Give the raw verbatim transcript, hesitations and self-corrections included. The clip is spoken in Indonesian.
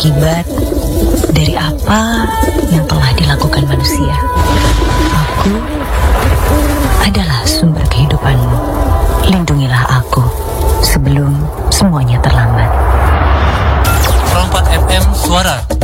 akibat dari apa yang telah dilakukan manusia. Aku adalah sumber kehidupanmu. Lindungilah aku sebelum semuanya terlambat. Nol empat F M Suara